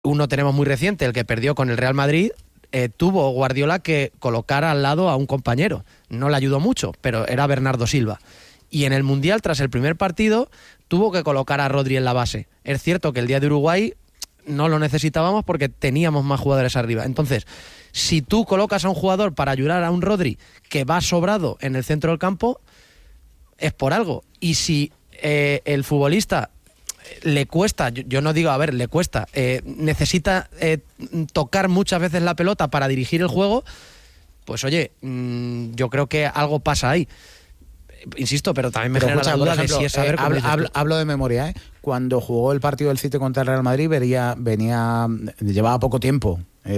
uno tenemos muy reciente, el que perdió con el Real Madrid, tuvo Guardiola que colocar al lado a un compañero. No le ayudó mucho, pero era Bernardo Silva. Y en el Mundial, tras el primer partido, tuvo que colocar a Rodri en la base. Es cierto que el día de Uruguay no lo necesitábamos porque teníamos más jugadores arriba. Entonces, si tú colocas a un jugador para ayudar a un Rodri que va sobrado en el centro del campo, es por algo. Y si el futbolista le cuesta, yo no digo, a ver, le cuesta, necesita tocar muchas veces la pelota para dirigir el juego, pues oye, yo creo que algo pasa ahí. Insisto, pero también me genera la duda de si es saber cómo hablo de memoria, ¿eh? Cuando jugó el partido del City contra el Real Madrid, llevaba poco tiempo.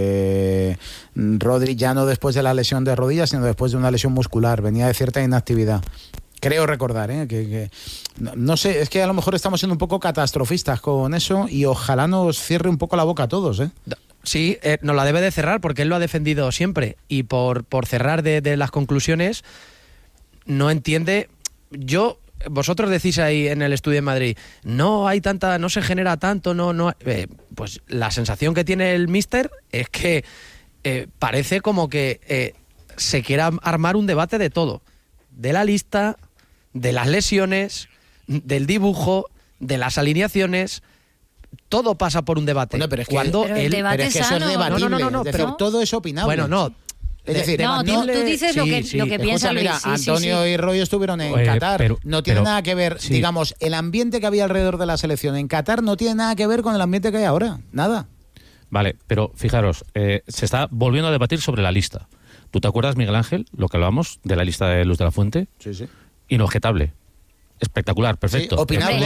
Rodri ya no después de la lesión de rodillas, sino después de una lesión muscular, venía de cierta inactividad. Creo recordar, que no sé, es que a lo mejor estamos siendo un poco catastrofistas con eso y ojalá nos cierre un poco la boca a todos, ¿eh? Sí, nos la debe de cerrar porque él lo ha defendido siempre y por cerrar de las conclusiones no entiende. Vosotros decís ahí en el estudio en Madrid, no se genera tanto, pues la sensación que tiene el míster es que parece como que se quiera armar un debate de todo, de la lista, de las lesiones, del dibujo, de las alineaciones. Todo pasa por un debate. Bueno, pero es que, pero es que eso es debatible. No, pero todo es opinable. Bueno, no. Es decir, tú dices lo que piensa Luis. Mira, Antonio y Roy estuvieron en Qatar. No tiene nada que ver, digamos, el ambiente que había alrededor de la selección en Qatar no tiene nada que ver con el ambiente que hay ahora. Nada. Vale, pero fijaros, se está volviendo a debatir sobre la lista. ¿Tú te acuerdas, Miguel Ángel, lo que hablábamos de la lista de Luz de la Fuente? Sí. Inobjetable. Espectacular, perfecto. Sí, opinable,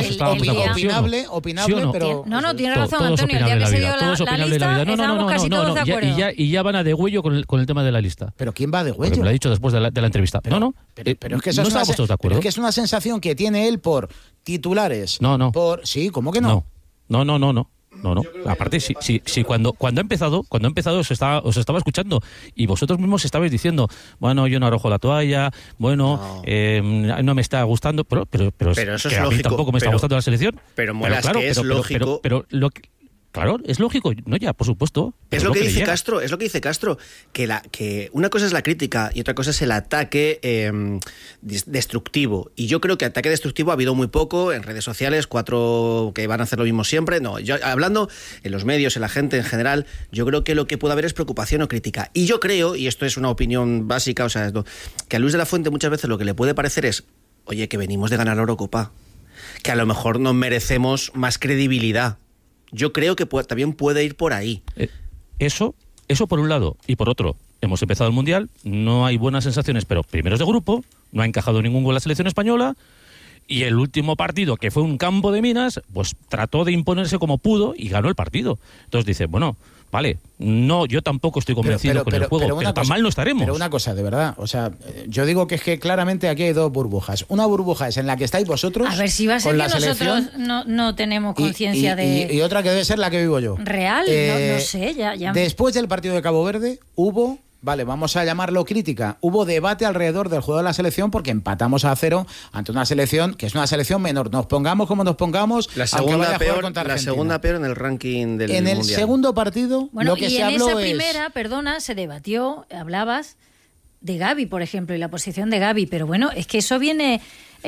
pero... No, tiene razón, Antonio. El día que se dio la lista, estábamos casi todos de acuerdo. Y ya van a degüello con el tema de la lista. ¿Pero quién va a degüello? Porque me lo ha dicho después de la entrevista. Pero es que eso no estábamos todos de acuerdo. Pero es que es una sensación que tiene él por titulares. No. Sí, ¿cómo que no? No. Aparte, si cuando ha empezado os estaba escuchando y vosotros mismos estabais diciendo, bueno, yo no arrojo la toalla, bueno, no me está gustando, pero eso es que a mí lógico, tampoco me está gustando la selección. Pero mola, claro, es lógico. Claro, es lógico, no ya, por supuesto. Es lo que dice Castro, que una cosa es la crítica y otra cosa es el ataque destructivo. Y yo creo que ataque destructivo ha habido muy poco en redes sociales, 4 que van a hacer lo mismo siempre. No, yo hablando en los medios, en la gente en general, yo creo que lo que puede haber es preocupación o crítica. Y yo creo, y esto es una opinión básica, o sea, que a Luis de la Fuente muchas veces lo que le puede parecer es, oye, que venimos de ganar la Eurocopa, que a lo mejor nos merecemos más credibilidad. Yo creo que también puede ir por ahí. Eso por un lado. Y por otro, hemos empezado el Mundial, no hay buenas sensaciones, pero primeros de grupo, no ha encajado ningún gol la selección española, y el último partido, que fue un campo de minas, pues trató de imponerse como pudo y ganó el partido. Entonces dice, bueno, vale, no, yo tampoco estoy convencido con el juego, pero tan mal no estaremos. Pero una cosa, de verdad, o sea, yo digo que es que claramente aquí hay 2 burbujas. Una burbuja es en la que estáis vosotros. A ver si va a ser que nosotros no tenemos conciencia de... Y otra que debe ser la que vivo yo. Real, no sé, ya... Después del partido de Cabo Verde hubo... Vale, vamos a llamarlo crítica. Hubo debate alrededor del juego de la selección porque empatamos a 0 ante una selección que es una selección menor. Nos pongamos como nos pongamos. La segunda peor en el ranking del Mundial. En el segundo partido, bueno, lo que se habló en esa primera, se debatió, hablabas de Gavi, por ejemplo, y la posición de Gavi, pero bueno, es que eso viene...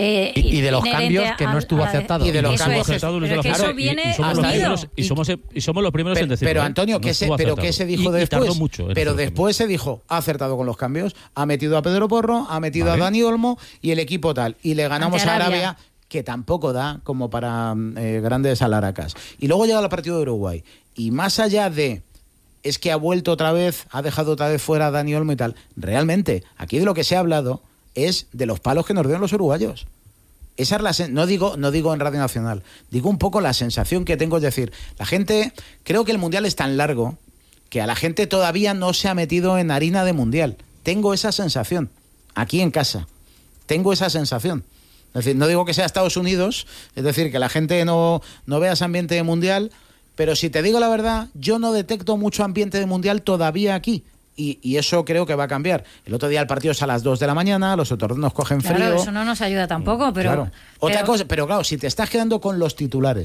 y de los cambios que no estuvo aceptado. Y de los cambios eso viene y somos los primeros en decirlo. Pero Antonio, ¿qué se dijo después? Tardó mucho pero después se dijo, ha acertado con los cambios, ha metido a Pedro Porro, ha metido a Dani Olmo y el equipo tal. Y le ganamos a Arabia, que tampoco da como para grandes alaracas. Y luego llega el partido de Uruguay. Y más allá de... es que ha vuelto otra vez, ha dejado otra vez fuera a Dani Olmo y tal. Realmente, aquí de lo que se ha hablado es de los palos que nos dieron los uruguayos. Esa es no digo en Radio Nacional, digo un poco la sensación que tengo, es decir, la gente, creo que el Mundial es tan largo que a la gente todavía no se ha metido en harina de Mundial. Tengo esa sensación, aquí en casa, tengo esa sensación. Es decir, no digo que sea Estados Unidos, es decir, que la gente no vea ese ambiente de Mundial, pero si te digo la verdad, yo no detecto mucho ambiente de Mundial todavía aquí. Y eso creo que va a cambiar. El otro día el partido es a las 2 de la mañana, los otros nos cogen frío. Claro, eso no nos ayuda tampoco, pero... Claro. Otra cosa, pero claro, si te estás quedando con los titulares,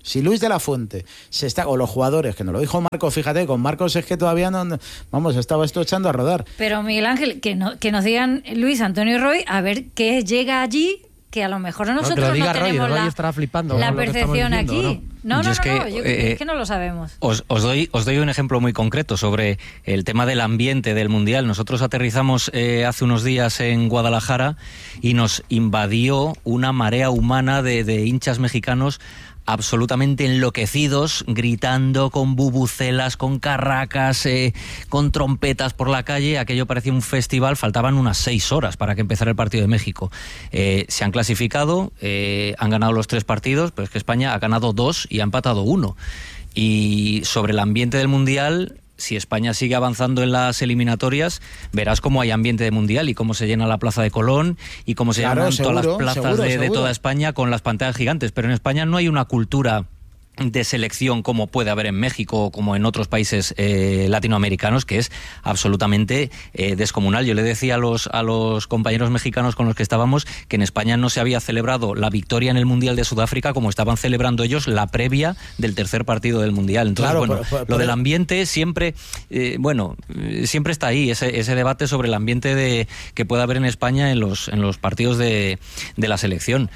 Si Luis de la Fuente o los jugadores, que nos lo dijo Marcos, fíjate, con Marcos es que todavía estaba esto echando a rodar. Pero Miguel Ángel, que nos digan Luis, Antonio y Roy, a ver qué llega allí, que a lo mejor nosotros no tenemos la percepción aquí. No, es que no lo sabemos. Os doy un ejemplo muy concreto sobre el tema del ambiente del Mundial. Nosotros aterrizamos hace unos días en Guadalajara y nos invadió una marea humana de hinchas mexicanos absolutamente enloquecidos, gritando con bubucelas, con carracas, con trompetas por la calle. Aquello parecía un festival. Faltaban unas 6 horas para que empezara el partido de México. Se han clasificado, han ganado los 3 partidos, pero es que España ha ganado 2 y ha empatado 1. Y sobre el ambiente del Mundial, si España sigue avanzando en las eliminatorias, verás cómo hay ambiente de Mundial y cómo se llena la Plaza de Colón y cómo se llenan todas las plazas de toda España con las pantallas gigantes. Pero en España no hay una cultura de selección como puede haber en México o como en otros países latinoamericanos, que es absolutamente descomunal. Yo le decía a los compañeros mexicanos con los que estábamos que en España no se había celebrado la victoria en el Mundial de Sudáfrica como estaban celebrando ellos la previa del tercer partido del Mundial. Entonces, lo del ambiente siempre siempre está ahí, ese debate sobre el ambiente que pueda haber en España en los partidos de la selección.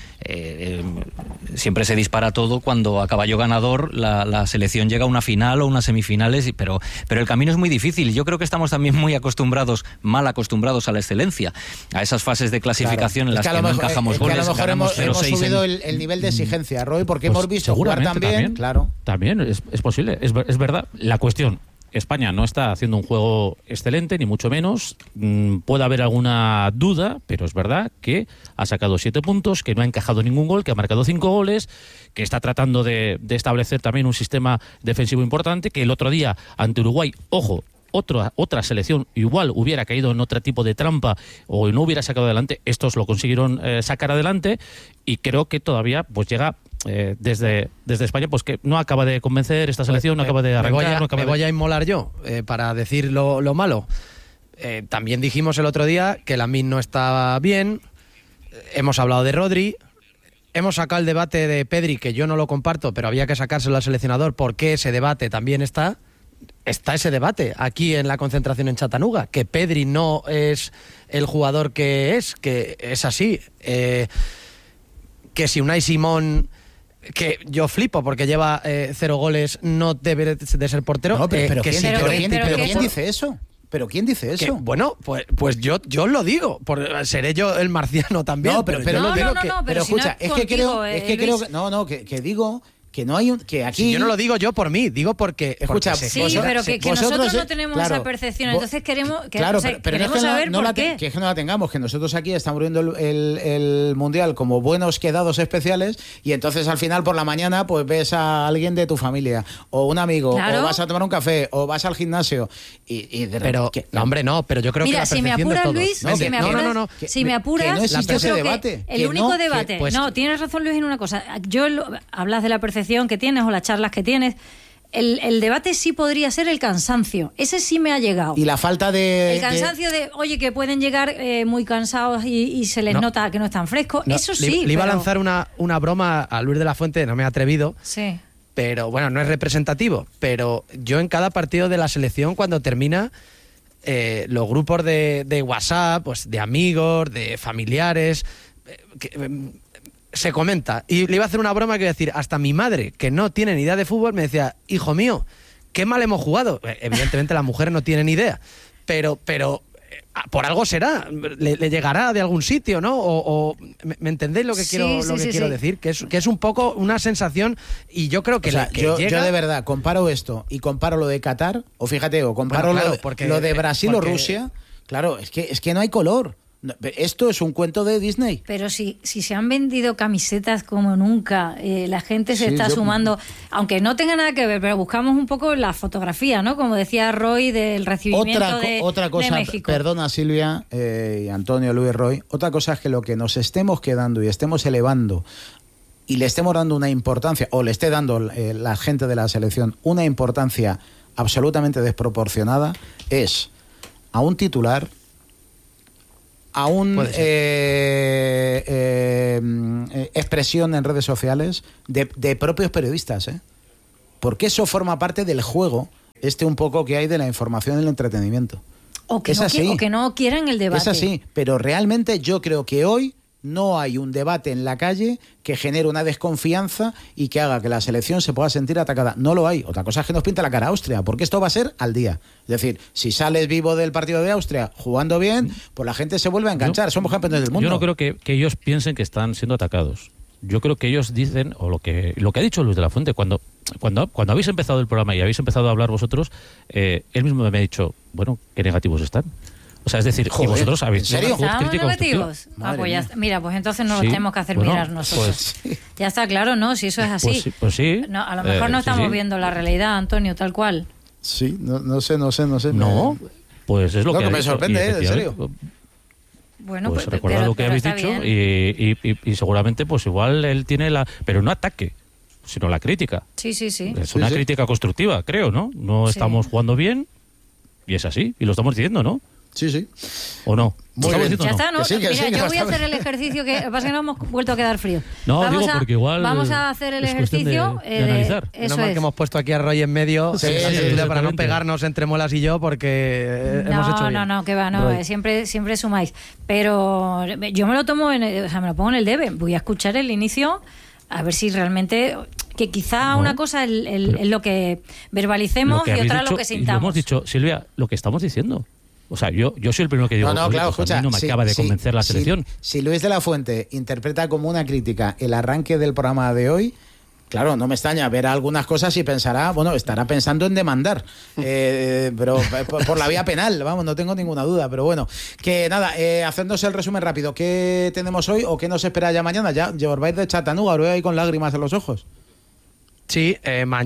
Siempre se dispara todo cuando a caballo ganador la selección llega a una final o unas semifinales, pero el camino es muy difícil. Yo creo que estamos también muy mal acostumbrados a la excelencia, a esas fases de clasificación en las que no encajamos goles. A lo mejor hemos subido el nivel de exigencia, Roy, porque hemos visto jugar también. También es posible, es verdad. La cuestión: España no está haciendo un juego excelente, ni mucho menos. Puede haber alguna duda, pero es verdad que ha sacado 7 puntos, que no ha encajado ningún gol, que ha marcado 5 goles, que está tratando de establecer también un sistema defensivo importante, que el otro día ante Uruguay, ojo, otra selección igual hubiera caído en otro tipo de trampa o no hubiera sacado adelante. Estos lo consiguieron sacar adelante, y creo que todavía pues llega desde España, pues que no acaba de convencer esta selección, no acaba de arrancar. Me voy a inmolar yo para decir lo malo. También dijimos el otro día que Lamine no estaba bien. Hemos hablado de Rodri. Hemos sacado el debate de Pedri, que yo no lo comparto, pero había que sacárselo al seleccionador porque ese debate también está ese debate aquí en la concentración en Chattanooga, que Pedri no es el jugador que es así. Que si Unai Simón, que yo flipo porque lleva 0 goles, no debe de ser portero. No, pero ¿quién dice eso? ¿Pero quién dice eso? Bueno, pues yo lo digo. Seré yo el marciano también. No, pero escucha, es que creo que digo que no hay que aquí. Si yo no lo digo yo por mí, digo porque. Escucha, pero que nosotros no tenemos esa percepción, entonces queremos saber por qué. Que no la tengamos, que nosotros aquí estamos viendo el Mundial como buenos quedados especiales, y entonces al final por la mañana pues ves a alguien de tu familia o un amigo, o vas a tomar un café o vas al gimnasio y pero pero yo creo que la si me apura Luis, si me apuras, no existe ese debate. El único debate. No, tienes razón Luis en una cosa. Hablas de la percepción que tienes o las charlas que tienes. El debate sí podría ser el cansancio. Ese sí me ha llegado. Y la falta de... El cansancio oye, que pueden llegar muy cansados y se les nota que no están frescos. Eso sí. Le iba a lanzar una broma a Luis de la Fuente, no me he atrevido. Sí. Pero bueno, no es representativo. Pero yo en cada partido de la selección, cuando termina, los grupos de WhatsApp, pues de amigos, de familiares... se comenta, y le iba a hacer una broma que iba a decir, hasta mi madre, que no tiene ni idea de fútbol, me decía, hijo mío, qué mal hemos jugado. Evidentemente las mujeres no tienen ni idea, pero por algo será, le llegará de algún sitio, ¿no? O ¿me entendéis lo que quiero decir? Que es un poco una sensación, y yo creo que yo de verdad comparo esto y comparo lo de Qatar, o fíjate, o comparo lo de Brasil o Rusia. Claro, es que no hay color. Esto es un cuento de Disney. Pero si se han vendido camisetas como nunca, la gente se está sumando, aunque no tenga nada que ver, pero buscamos un poco la fotografía, ¿no? Como decía Roy, del recibimiento otra cosa, de México. Perdona Silvia y Antonio, Luis, Roy, otra cosa es que lo que nos estemos quedando y estemos elevando y le estemos dando una importancia, o le esté dando la gente de la selección una importancia absolutamente desproporcionada, es a un titular a una expresión en redes sociales de propios periodistas, porque eso forma parte del juego un poco que hay de la información y el entretenimiento. O que no quieren el debate. Es así, pero realmente yo creo que hoy no hay un debate en la calle que genere una desconfianza y que haga que la selección se pueda sentir atacada. No lo hay. Otra cosa es que nos pinta la cara a Austria, porque esto va a ser al día. Es decir, si sales vivo del partido de Austria jugando bien, pues la gente se vuelve a enganchar. Somos campeones del mundo. Yo no creo que ellos piensen que están siendo atacados. Yo creo que ellos dicen, o lo que ha dicho Luis de la Fuente, cuando habéis empezado el programa y habéis empezado a hablar vosotros, él mismo me ha dicho, bueno, qué negativos están. O sea, es decir, joder, y vosotros habéis... ¿En serio? ¿Estamos negativos? Pues ya, mira, pues entonces no los tenemos que hacer mirar nosotros. Pues, ya está claro, ¿no? Si eso es así. Pues sí. No, a lo mejor no estamos viendo la realidad, Antonio, tal cual. Sí, no sé. No, pues es lo que me sorprende, en serio. Bueno, pues recordad lo que habéis dicho y seguramente pues igual él tiene pero no ataque, sino la crítica. Sí. Es una crítica constructiva, creo, ¿no? No estamos jugando bien y es así, y lo estamos diciendo, ¿no? Sí. ¿O no? Ya está, ¿no? Mira, yo voy a hacer el ejercicio que pasa que no hemos vuelto a quedar frío. No, digo porque igual vamos a hacer el ejercicio de analizar. Menos mal que hemos puesto aquí a Roy en medio para no pegarnos entre Molas y yo, porque hemos hecho bien. No, que va, no, siempre sumáis. Pero yo me lo tomo, me lo pongo en el debe. Voy a escuchar el inicio a ver si realmente, que quizá una cosa es lo que verbalicemos y otra lo que sintamos. Lo hemos dicho, Silvia, lo que estamos diciendo. O sea, yo soy el primero que digo, claro, escucha, a mí no me acaba de convencer la selección. Si Luis de la Fuente interpreta como una crítica el arranque del programa de hoy, claro, no me extraña, verá algunas cosas y pensará, estará pensando en demandar, pero por la vía penal, vamos, no tengo ninguna duda, pero bueno, que nada, haciéndose el resumen rápido, ¿qué tenemos hoy o qué nos espera ya mañana? Ya os vais de Chattanooga, os voy ahí con lágrimas en los ojos. Sí,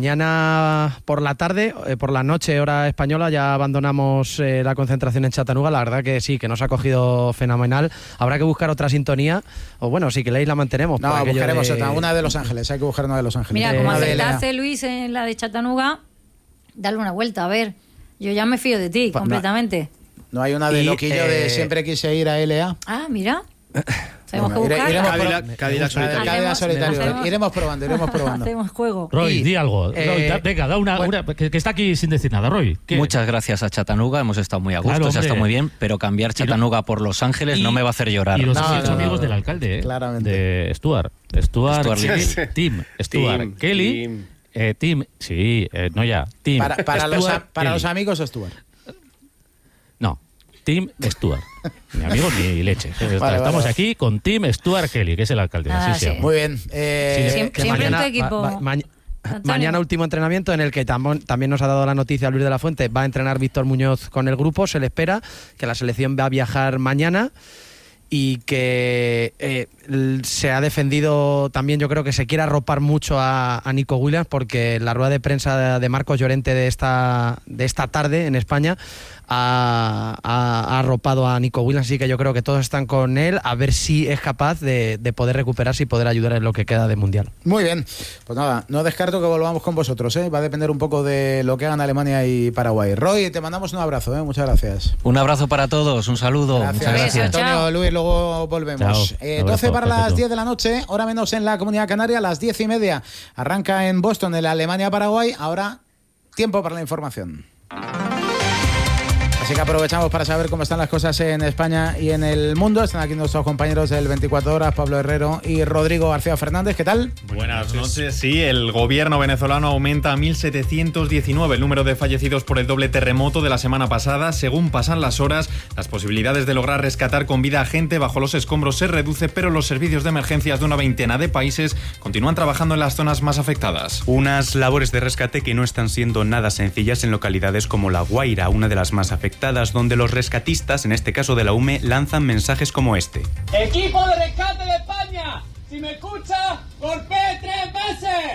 mañana por la tarde, por la noche, hora española, ya abandonamos la concentración en Chattanooga. La verdad que sí, que nos ha cogido fenomenal. Habrá que buscar otra sintonía, o bueno, si queréis la mantenemos. No, buscaremos una de Los Ángeles, hay que buscar una de Los Ángeles. Mira, como acertaste, Luis, en la de Chattanooga, dale una vuelta, a ver. Yo ya me fío de ti, completamente. No hay una de Loquillo de siempre quise ir a LA. Ah, mira. Tenemos que buscar. Cadillac solitario. Iremos probando. Hacemos juego. Roy, di algo. Roy, venga, da una que está aquí sin decir nada. Roy, ¿qué? Muchas gracias a Chattanooga, hemos estado muy a gusto, se ha estado muy bien, pero cambiar Chattanooga por Los Ángeles no me va a hacer llorar. Y los amigos del alcalde, claramente. De Stuart Tim, Stuart Kelly, Tim, sí, no ya, Tim. Para los amigos Stuart. No. Tim Stuart. Ni amigos ni leche. Estamos aquí con Tim Stuart Kelly, que es el alcalde. Sí. Muy bien. Siempre mañana, en tu equipo. Mañana último entrenamiento en el que también nos ha dado la noticia Luis de la Fuente. Va a entrenar Víctor Muñoz con el grupo. Se le espera que la selección va a viajar mañana y que se ha defendido también, yo creo que se quiere arropar mucho a Nico Williams, porque la rueda de prensa de Marcos Llorente de esta tarde en España ha arropado a Nico Williams, así que yo creo que todos están con él, a ver si es capaz de poder recuperarse y poder ayudar en lo que queda de Mundial. Muy bien, pues nada, no descarto que volvamos con vosotros, va a depender un poco de lo que hagan Alemania y Paraguay. Roy, te mandamos un abrazo, muchas gracias. Un abrazo para todos, un saludo. Muchas gracias. Antonio, Luis, luego volvemos. 12 para las 10 de la noche, hora menos en la Comunidad Canaria, a las 10:30 arranca en Boston el Alemania-Paraguay. Ahora, tiempo para la información. Así que aprovechamos para saber cómo están las cosas en España y en el mundo. Están aquí nuestros compañeros del 24 Horas, Pablo Herrero y Rodrigo García Fernández. ¿Qué tal? Buenas noches. Sí, el gobierno venezolano aumenta a 1.719 el número de fallecidos por el doble terremoto de la semana pasada. Según pasan las horas, las posibilidades de lograr rescatar con vida a gente bajo los escombros se reduce, pero los servicios de emergencias de una veintena de países continúan trabajando en las zonas más afectadas. Unas labores de rescate que no están siendo nada sencillas en localidades como La Guaira, una de las más afectadas, donde los rescatistas, en este caso de la UME, lanzan mensajes como este. ¡Equipo de rescate de España! Si me escucha, golpee 3 veces.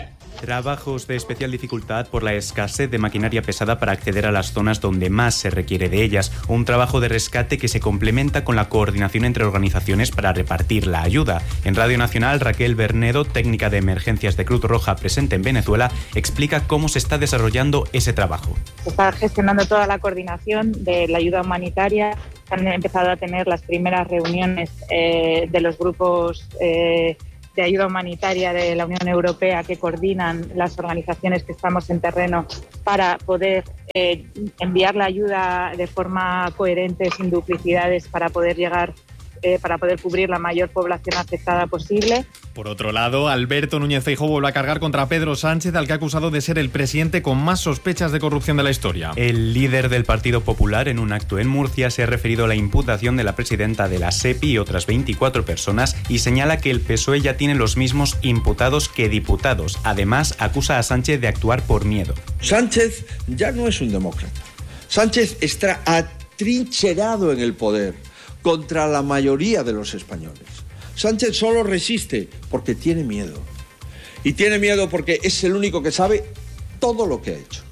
Trabajos de especial dificultad por la escasez de maquinaria pesada para acceder a las zonas donde más se requiere de ellas. Un trabajo de rescate que se complementa con la coordinación entre organizaciones para repartir la ayuda. En Radio Nacional, Raquel Bernedo, técnica de emergencias de Cruz Roja presente en Venezuela, explica cómo se está desarrollando ese trabajo. Se está gestionando toda la coordinación de la ayuda humanitaria. Han empezado a tener las primeras reuniones de los grupos de ayuda humanitaria de la Unión Europea que coordinan las organizaciones que estamos en terreno para poder enviar la ayuda de forma coherente, sin duplicidades, para poder llegar, para poder cubrir la mayor población afectada posible. Por otro lado, Alberto Núñez Feijóo vuelve a cargar contra Pedro Sánchez, al que ha acusado de ser el presidente con más sospechas de corrupción de la historia. El líder del Partido Popular, en un acto en Murcia, se ha referido a la imputación de la presidenta de la SEPI y otras 24 personas y señala que el PSOE ya tiene los mismos imputados que diputados. Además, acusa a Sánchez de actuar por miedo. Sánchez ya no es un demócrata. Sánchez está atrincherado en el poder contra la mayoría de los españoles. Sánchez solo resiste porque tiene miedo. Y tiene miedo porque es el único que sabe todo lo que ha hecho.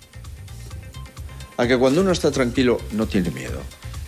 A que cuando uno está tranquilo no tiene miedo.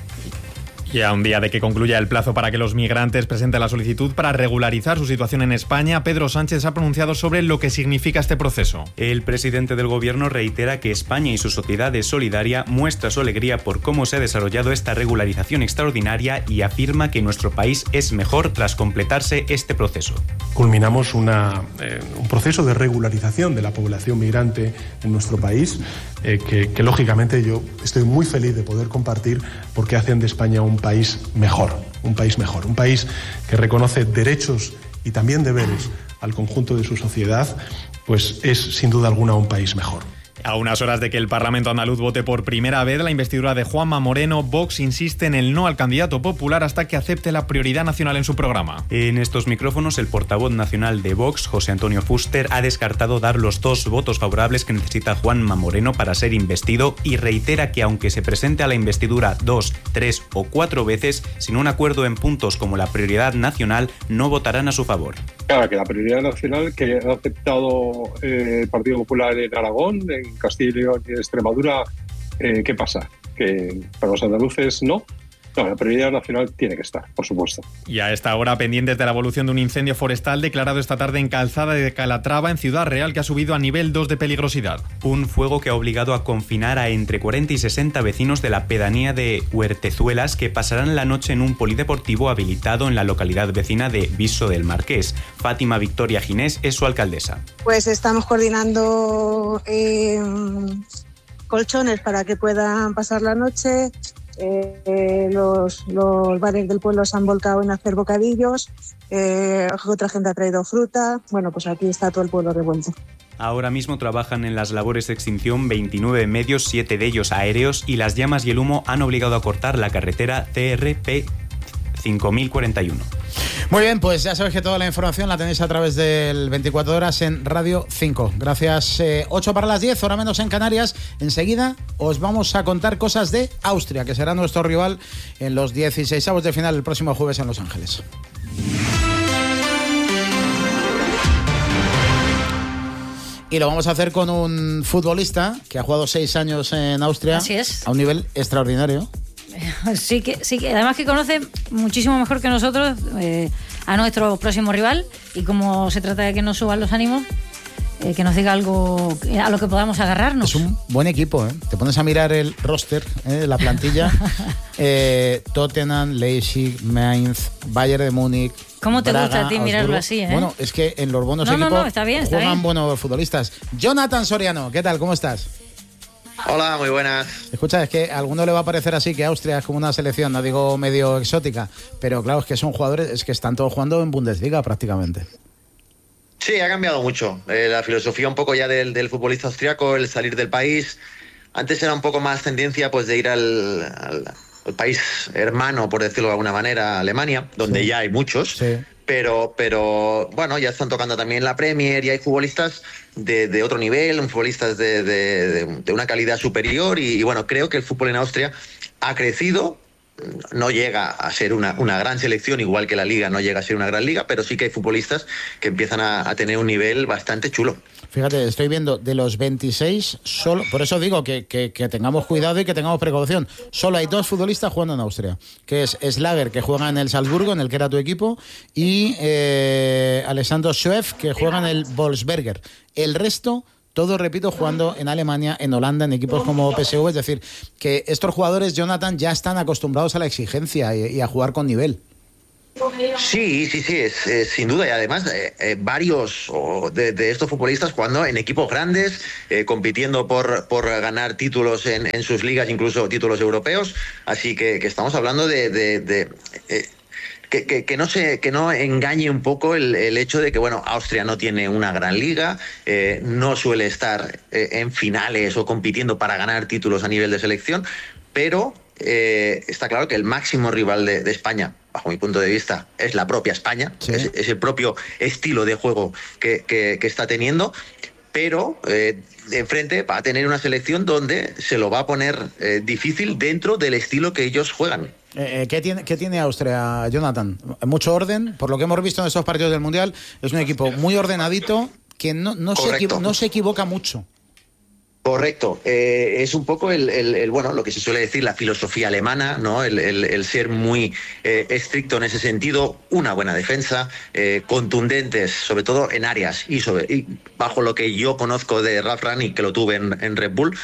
Y a un día de que concluya el plazo para que los migrantes presenten la solicitud para regularizar su situación en España, Pedro Sánchez se ha pronunciado sobre lo que significa este proceso. El presidente del gobierno reitera que España y su sociedad es solidaria, muestra su alegría por cómo se ha desarrollado esta regularización extraordinaria y afirma que nuestro país es mejor tras completarse este proceso. Culminamos un proceso de regularización de la población migrante en nuestro país, que lógicamente yo estoy muy feliz de poder compartir, porque hacen de España un país mejor, un país que reconoce derechos y también deberes al conjunto de su sociedad, pues es sin duda alguna un país mejor. A unas horas de que el Parlamento andaluz vote por primera vez la investidura de Juanma Moreno, Vox insiste en el no al candidato popular hasta que acepte la prioridad nacional en su programa. En estos micrófonos, el portavoz nacional de Vox, José Antonio Fuster, ha descartado dar los 2 votos favorables que necesita Juanma Moreno para ser investido y reitera que aunque se presente a la investidura 2, 3 o 4 veces, sin un acuerdo en puntos como la prioridad nacional, no votarán a su favor. Claro, que la prioridad nacional que ha aceptado el Partido Popular en Aragón, en Castilla y León y en Extremadura, ¿qué pasa? ¿Que para los andaluces no? No, la prioridad nacional tiene que estar, por supuesto. Y a esta hora, pendientes de la evolución de un incendio forestal declarado esta tarde en Calzada de Calatrava, en Ciudad Real, que ha subido a nivel 2 de peligrosidad. Un fuego que ha obligado a confinar a entre 40 y 60 vecinos de la pedanía de Huertezuelas, que pasarán la noche en un polideportivo habilitado en la localidad vecina de Viso del Marqués. Fátima Victoria Ginés es su alcaldesa. Pues estamos coordinando colchones para que puedan pasar la noche. Los bares del pueblo se han volcado en hacer bocadillos, otra gente ha traído fruta. Bueno, pues aquí está todo el pueblo revuelto. Ahora mismo trabajan en las labores de extinción 29 medios, 7 de ellos aéreos, y las llamas y el humo han obligado a cortar la carretera CRP 5041. Muy bien, pues ya sabéis que toda la información la tenéis a través del 24 horas en Radio 5. Gracias. 8 para las 10, hora menos en Canarias. Enseguida os vamos a contar cosas de Austria, que será nuestro rival en los 16avos de final el próximo jueves en Los Ángeles. Y lo vamos a hacer con un futbolista que ha jugado 6 años en Austria. Así es. A un nivel extraordinario. Sí que además que conoce muchísimo mejor que nosotros a nuestro próximo rival, y como se trata de que nos suban los ánimos, que nos diga algo a lo que podamos agarrarnos. Es un buen equipo, ¿eh? Te pones a mirar el roster, la plantilla. Tottenham, Leipzig, Mainz, Bayern de Múnich. ¿Cómo te Braga, gusta a ti mirarlo así, eh? Bueno, es que en los buenos equipos está bien, juegan buenos futbolistas. Jonathan Soriano, ¿qué tal? ¿Cómo estás? Hola, muy buenas. Escucha, es que a alguno le va a parecer así que Austria es como una selección, no digo medio exótica, pero claro, es que son jugadores, es que están todos jugando en Bundesliga prácticamente. Sí, ha cambiado mucho. La filosofía un poco ya del futbolista austriaco, el salir del país. Antes era un poco más tendencia pues de ir al país hermano, por decirlo de alguna manera, Alemania, donde ya hay muchos. Sí. Pero bueno, ya están tocando también la Premier y hay futbolistas de otro nivel, futbolistas de una calidad superior y bueno, creo que el fútbol en Austria ha crecido no llega a ser una gran selección, igual que la Liga no llega a ser una gran liga, pero sí que hay futbolistas que empiezan a tener un nivel bastante chulo. Fíjate, estoy viendo de los 26, solo, por eso digo que tengamos cuidado y que tengamos precaución. Solo hay 2 futbolistas jugando en Austria, que es Schlager, que juega en el Salzburgo, en el que era tu equipo, y Alessandro Schweff, que juega en el Wolfsberger. El resto, todos, repito, jugando en Alemania, en Holanda, en equipos como PSV. Es decir, que estos jugadores, Jonathan, ya están acostumbrados a la exigencia y a jugar con nivel. Sí, es sin duda. Y además, varios de estos futbolistas jugando en equipos grandes, compitiendo por ganar títulos en sus ligas, incluso títulos europeos. Así que estamos hablando que no engañe un poco el hecho de que, bueno, Austria no tiene una gran liga, no suele estar en finales o compitiendo para ganar títulos a nivel de selección, pero está claro que el máximo rival de España, bajo mi punto de vista, es la propia España, sí. Es el propio estilo de juego que está teniendo, pero enfrente va a tener una selección donde se lo va a poner difícil dentro del estilo que ellos juegan. ¿Qué tiene Austria, Jonathan? Mucho orden, por lo que hemos visto en estos partidos del Mundial, es un equipo muy ordenadito que no se equivoca mucho. Correcto, es un poco bueno, lo que se suele decir la filosofía alemana, ¿no? El ser muy estricto en ese sentido, una buena defensa, contundentes, sobre todo en áreas y bajo lo que yo conozco de Ralf Rangnick, que lo tuve en Red Bull,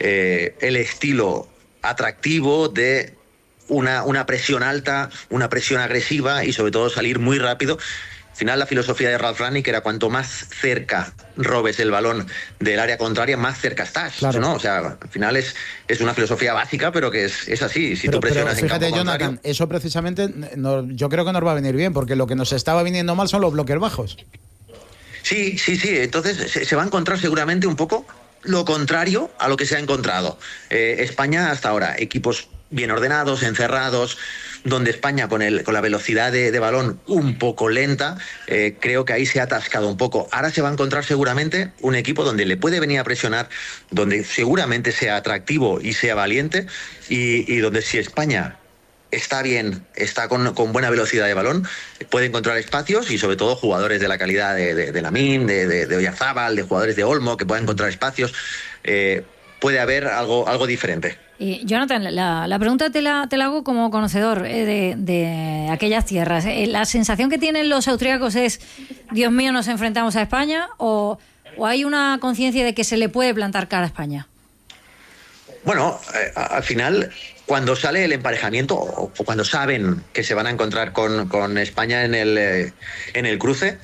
el estilo atractivo de una presión alta, una presión agresiva y sobre todo salir muy rápido. Al final, la filosofía de Ralf Rangnick era cuanto más cerca robes el balón del área contraria, más cerca estás, claro, ¿no? O sea, al final es una filosofía básica, pero que es así. Si tú presionas en campo contrario... Jonathan, eso precisamente yo creo que nos va a venir bien, porque lo que nos estaba viniendo mal son los bloques bajos. Sí. Entonces se va a encontrar seguramente un poco lo contrario a lo que se ha encontrado. España hasta ahora, equipos bien ordenados, encerrados, donde España con la velocidad de balón un poco lenta, creo que ahí se ha atascado un poco. Ahora se va a encontrar seguramente un equipo donde le puede venir a presionar, donde seguramente sea atractivo y sea valiente, y donde si España está bien, está con buena velocidad de balón, puede encontrar espacios y sobre todo jugadores de la calidad de Lamine, de Oyarzábal, de jugadores de Olmo, que puedan encontrar espacios. Puede haber algo diferente. Y Jonathan, la pregunta te la hago como conocedor de aquellas tierras. ¿La sensación que tienen los austríacos es, Dios mío, nos enfrentamos a España, o hay una conciencia de que se le puede plantar cara a España? Bueno, al final, cuando sale el emparejamiento o cuando saben que se van a encontrar con España en el cruce,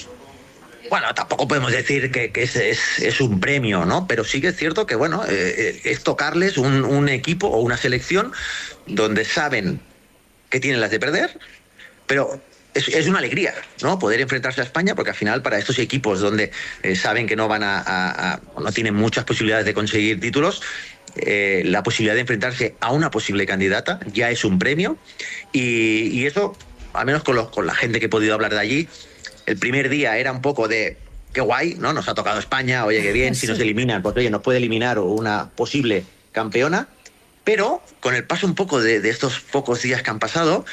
bueno, tampoco podemos decir que es un premio, ¿no? Pero sí que es cierto que, bueno, es tocarles un equipo o una selección donde saben que tienen las de perder, pero es una alegría, ¿no? Poder enfrentarse a España, porque al final para estos equipos donde saben que no van no tienen muchas posibilidades de conseguir títulos, la posibilidad de enfrentarse a una posible candidata ya es un premio, y eso, al menos con la gente que he podido hablar de allí, el primer día era un poco de qué guay, ¿no? Nos ha tocado España, oye, qué bien, si nos eliminan, pues oye, nos puede eliminar una posible campeona. Pero con el paso un poco de estos pocos días que han pasado,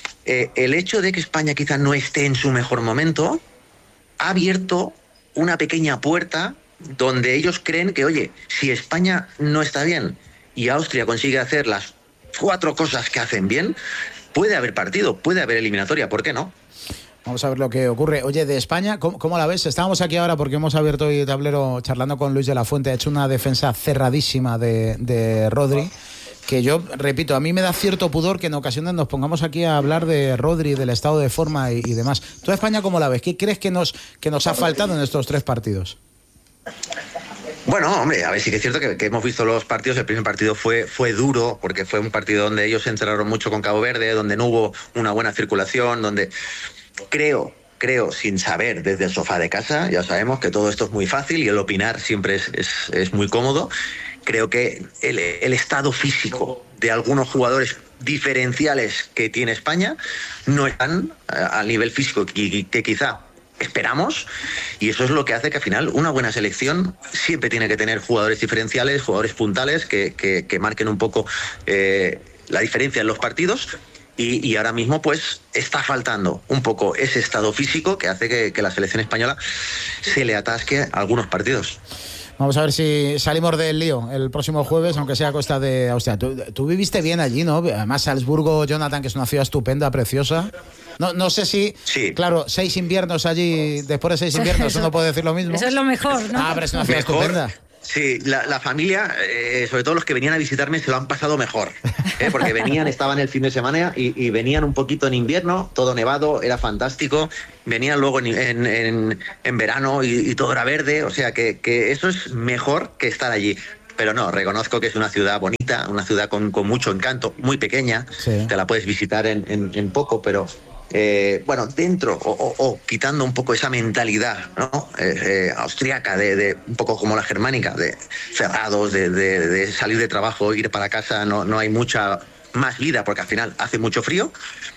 el hecho de que España quizás no esté en su mejor momento ha abierto una pequeña puerta donde ellos creen que, oye, si España no está bien y Austria consigue hacer las 4 cosas que hacen bien, puede haber partido, puede haber eliminatoria, ¿por qué no? Vamos a ver lo que ocurre. Oye, de España, ¿cómo la ves? Estábamos aquí ahora porque hemos abierto hoy el tablero charlando con Luis de la Fuente. Ha hecho una defensa cerradísima de Rodri, que yo, repito, a mí me da cierto pudor que en ocasiones nos pongamos aquí a hablar de Rodri, del estado de forma y demás. ¿Tú a España cómo la ves? ¿Qué crees que nos ha faltado en estos 3 partidos? Bueno, hombre, a ver, sí que es cierto que hemos visto los partidos. El primer partido fue duro, porque fue un partido donde ellos se encerraron mucho con Cabo Verde, donde no hubo una buena circulación, donde... Creo, sin saber desde el sofá de casa, ya sabemos que todo esto es muy fácil y el opinar siempre es muy cómodo. Creo que el estado físico de algunos jugadores diferenciales que tiene España no están al nivel físico que quizá esperamos, y eso es lo que hace que al final una buena selección siempre tiene que tener jugadores diferenciales, jugadores puntales que marquen un poco la diferencia en los partidos. Y ahora mismo pues está faltando un poco ese estado físico que hace que la selección española se le atasque algunos partidos. Vamos a ver si salimos del lío el próximo jueves, aunque sea a costa de Austria. Tú viviste bien allí, ¿no? Además, Salzburgo, Jonathan, que es una ciudad estupenda, preciosa. No sé si, sí. Claro, 6 inviernos allí, después de 6 inviernos uno puede decir lo mismo. Eso es lo mejor, ¿no? Pero es una ciudad estupenda. Sí, la familia, sobre todo los que venían a visitarme, se lo han pasado mejor, porque estaban el fin de semana y venían un poquito en invierno, todo nevado, era fantástico, venían luego en verano y todo era verde, o sea que eso es mejor que estar allí. Pero no, reconozco que es una ciudad bonita, una ciudad con mucho encanto, muy pequeña, sí. Te la puedes visitar en poco, pero... dentro o quitando un poco esa mentalidad, ¿no? Austriaca, de un poco como la germánica, de cerrados, de salir de trabajo, ir para casa, no hay mucha más vida porque al final hace mucho frío.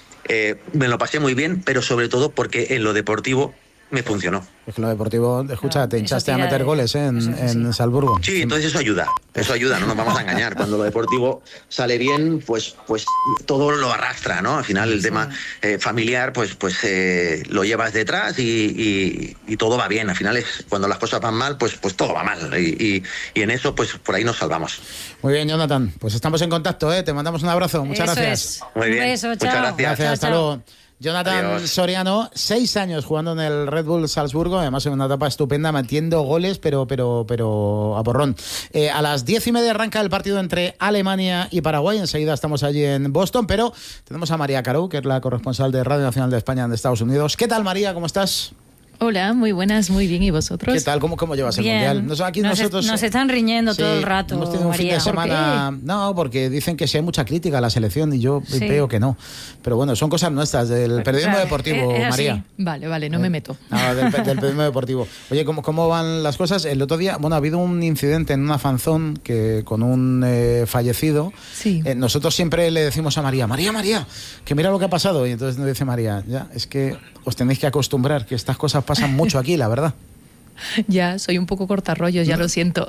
Me lo pasé muy bien, pero sobre todo porque en lo deportivo me funcionó. Es que lo deportivo, escucha, te hinchaste a meter goles en Salzburgo. Sí, entonces eso ayuda, no nos vamos a engañar. Cuando lo deportivo sale bien, pues todo lo arrastra, ¿no? Al final el tema familiar, pues lo llevas detrás y todo va bien. Al final cuando las cosas van mal, pues todo va mal. Y en eso, pues por ahí nos salvamos. Muy bien, Jonathan. Pues estamos en contacto, ¿eh? Te mandamos un abrazo. Muchas gracias. Muy bien. Un beso, muchas chao. gracias. Hasta luego. Jonathan Adiós. Soriano, 6 años jugando en el Red Bull Salzburgo, además en una etapa estupenda, metiendo goles, pero a porrón. A las 10:30 arranca el partido entre Alemania y Paraguay, enseguida estamos allí en Boston, pero tenemos a María Carou, que es la corresponsal de Radio Nacional de España en Estados Unidos. ¿Qué tal, María? ¿Cómo estás? Hola, muy buenas, muy bien. ¿Y vosotros? ¿Qué tal? ¿Cómo llevas el Bien. Mundial? Aquí nosotros nos están riñendo todo el rato, hemos tenido un María. fin de semana... No, porque dicen que sí hay mucha crítica a la selección y yo veo que no. Pero bueno, son cosas nuestras del periodismo deportivo, María. Vale, no me meto. Del periodismo deportivo. Oye, ¿cómo van las cosas? El otro día, ha habido un incidente en una fanzón con un fallecido. Sí. Nosotros siempre le decimos a María, que mira lo que ha pasado. Y entonces nos dice María, ya, es que os tenéis que acostumbrar, que estas cosas pasan mucho aquí, la verdad. Ya, soy un poco cortarrollos, ya lo siento.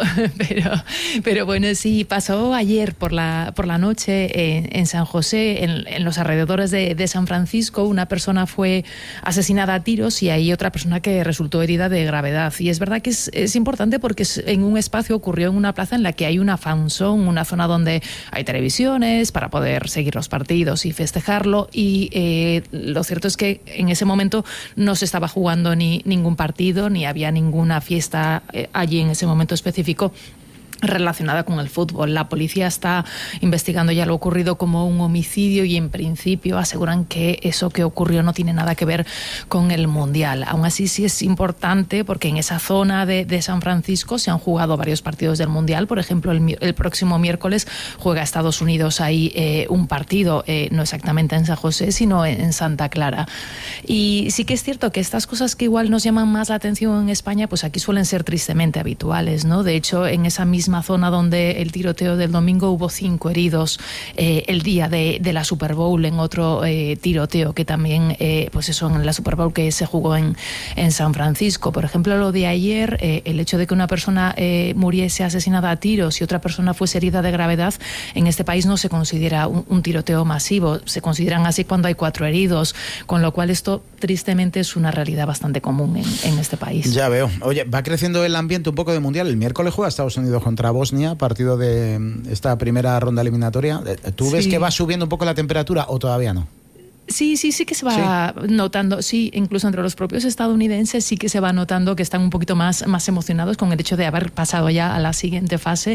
Pero bueno, sí, pasó ayer por la noche en San José, en los alrededores de San Francisco. Una persona fue asesinada a tiros y hay otra persona que resultó herida de gravedad. Y es verdad que es importante porque en un espacio ocurrió en una plaza en la que hay una fanzone, una zona donde hay televisiones para poder seguir los partidos y festejarlo. Y lo cierto es que en ese momento no se estaba jugando ningún partido, ni había ninguna fiesta allí en ese momento específico relacionada con el fútbol. La policía está investigando ya lo ocurrido como un homicidio y en principio aseguran que eso que ocurrió no tiene nada que ver con el Mundial. Aún así sí es importante porque en esa zona de San Francisco se han jugado varios partidos del Mundial. Por ejemplo, el próximo miércoles juega Estados Unidos ahí un partido, no exactamente en San José, sino en Santa Clara. Y sí que es cierto que estas cosas que igual nos llaman más la atención en España, pues aquí suelen ser tristemente habituales, ¿no? De hecho, en esa misma zona donde el tiroteo del domingo hubo 5 heridos el día de la Super Bowl en otro tiroteo que también, pues eso, en la Super Bowl que se jugó en San Francisco. Por ejemplo, lo de ayer, el hecho de que una persona muriese asesinada a tiros y otra persona fuese herida de gravedad, en este país no se considera un tiroteo masivo, se consideran así cuando hay 4 heridos, con lo cual esto tristemente es una realidad bastante común en este país. Ya veo. Oye, va creciendo el ambiente un poco de Mundial. El miércoles juega Estados Unidos contra Bosnia, partido de esta primera ronda eliminatoria. ¿Tú ves que va subiendo un poco la temperatura o todavía no? Sí que se va notando, sí, incluso entre los propios estadounidenses sí que se va notando que están un poquito más emocionados con el hecho de haber pasado ya a la siguiente fase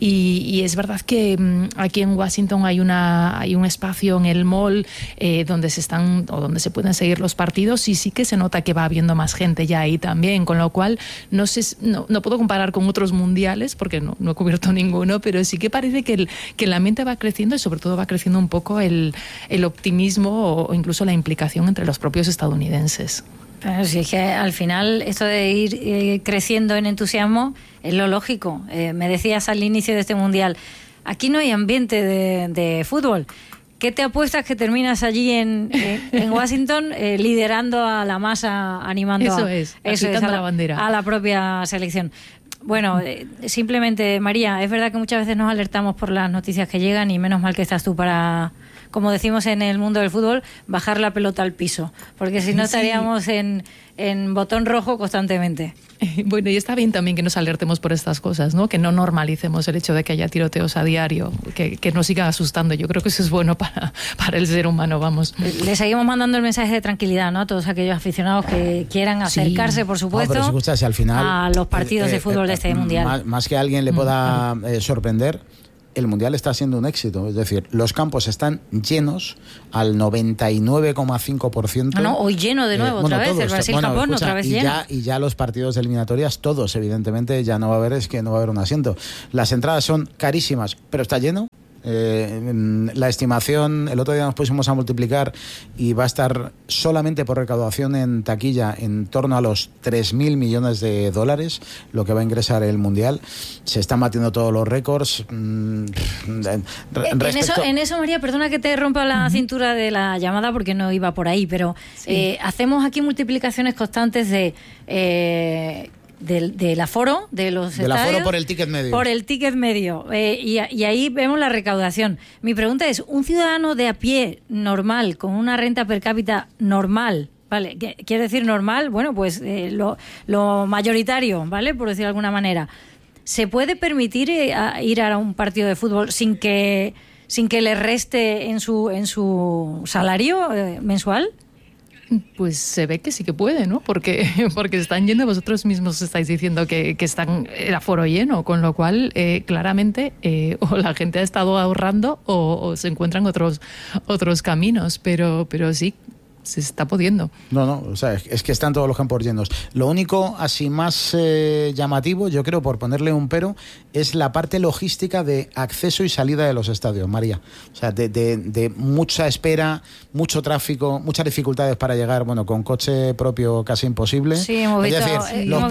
y es verdad que aquí en Washington hay un espacio en el mall donde se pueden seguir los partidos y sí que se nota que va habiendo más gente ya ahí también, con lo cual no puedo comparar con otros mundiales porque no he cubierto ninguno, pero sí que parece que el ambiente va creciendo y sobre todo va creciendo un poco el optimismo o incluso la implicación entre los propios estadounidenses. Pero sí, es que al final esto de ir creciendo en entusiasmo es lo lógico. Me decías al inicio de este Mundial, aquí no hay ambiente de fútbol. ¿Qué te apuestas que terminas allí en Washington liderando a la masa, animando agitando la bandera a la propia selección? Bueno, simplemente, María, es verdad que muchas veces nos alertamos por las noticias que llegan y menos mal que estás tú para, como decimos en el mundo del fútbol, bajar la pelota al piso, porque si no estaríamos en botón rojo constantemente. Bueno, y está bien también que nos alertemos por estas cosas, ¿no? Que no normalicemos el hecho de que haya tiroteos a diario, que nos sigan asustando. Yo creo que eso es bueno para el ser humano, vamos. Le seguimos mandando el mensaje de tranquilidad, ¿no? A todos aquellos aficionados que quieran acercarse, por supuesto, pero escucha, si al final, a los partidos de fútbol de este Mundial. Más que a alguien le pueda sorprender, el Mundial está siendo un éxito. Es decir, los campos están llenos al 99,5%. No, hoy lleno de nuevo, otra vez. El Brasil-Japón, otra vez lleno. Y ya los partidos de eliminatorias, todos, evidentemente, ya no va a haber, un asiento. Las entradas son carísimas, pero está lleno. La estimación, el otro día nos pusimos a multiplicar y va a estar solamente por recaudación en taquilla en torno a los 3.000 millones de dólares, lo que va a ingresar el Mundial. Se están batiendo todos los récords. En eso, María, perdona que te rompa la cintura de la llamada porque no iba por ahí, pero hacemos aquí multiplicaciones constantes del aforo de los del estadios, aforo por el ticket medio. Por el ticket medio. Y ahí vemos la recaudación. Mi pregunta es, ¿un ciudadano de a pie normal, con una renta per cápita normal, ¿vale? Quiere decir normal, bueno, pues lo mayoritario, ¿vale? Por decir de alguna manera, ¿se puede permitir ir a un partido de fútbol sin que le reste en su salario mensual? Pues se ve que sí que puede, ¿no? Porque están yendo, vosotros mismos estáis diciendo que están el aforo lleno, con lo cual claramente o la gente ha estado ahorrando o se encuentran otros caminos, pero sí, se está pudiendo. No, o sea, es que están todos los campos llenos. Lo único así más llamativo, yo creo, por ponerle un pero, es la parte logística de acceso y salida de los estadios, María. O sea, de mucha espera, mucho tráfico, muchas dificultades para llegar, bueno, con coche propio casi imposible. Sí, hemos visto, los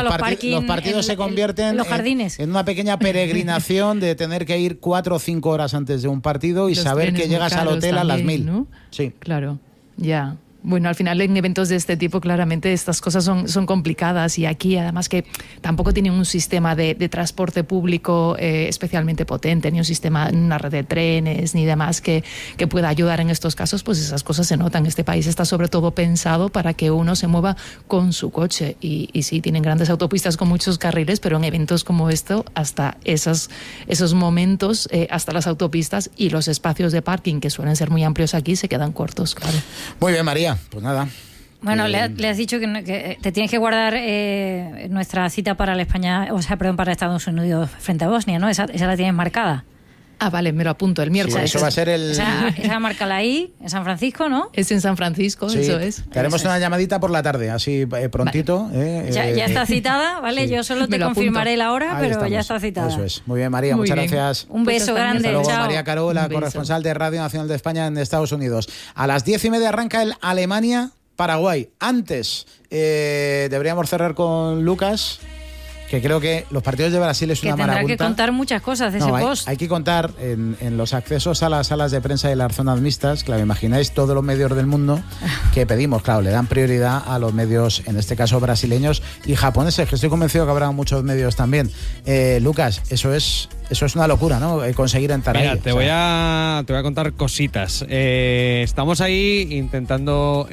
partidos se convierten los jardines. En una pequeña peregrinación de tener que ir 4 o 5 horas antes de un partido y saber que llegas al hotel a las 1000. ¿No? Sí. Claro. Ya. Bueno, al final en eventos de este tipo claramente estas cosas son complicadas y aquí además que tampoco tienen un sistema de transporte público especialmente potente, ni un sistema, una red de trenes ni demás que pueda ayudar en estos casos, pues esas cosas se notan. Este país está sobre todo pensado para que uno se mueva con su coche y sí, tienen grandes autopistas con muchos carriles, pero en eventos como esto, hasta esos momentos, hasta las autopistas y los espacios de parking que suelen ser muy amplios aquí se quedan cortos, claro. Muy bien, María. Pues nada. Bueno, le has dicho que te tienes que guardar nuestra cita para para Estados Unidos frente a Bosnia, ¿no? Esa la tienes marcada. Ah, vale, me lo apunto el miércoles. Sí, eso va a ser Esa márcala ahí, en San Francisco, ¿no? Es en San Francisco, sí, eso es. Te haremos una llamadita por la tarde, así prontito. Vale. Ya está citada, ¿vale? Sí. Yo solo te confirmaré la hora, pero estamos. Ya está citada. Eso es. Muy bien, María, muchas gracias. Un beso grande. Hasta luego, chao. María Carola, corresponsal de Radio Nacional de España en Estados Unidos. A las 10:30 arranca el Alemania-Paraguay. Antes, deberíamos cerrar con Lucas, que creo que los partidos de Brasil es una marabunta. Tendrá que contar muchas cosas de ese post. Hay que contar en los accesos a las salas de prensa y las zonas mixtas, claro, imagináis todos los medios del mundo que pedimos, claro, le dan prioridad a los medios, en este caso brasileños y japoneses, que estoy convencido que habrá muchos medios también. Lucas, eso es una locura, ¿no? Conseguir entrar ahí. Te voy a contar cositas. Estamos ahí intentando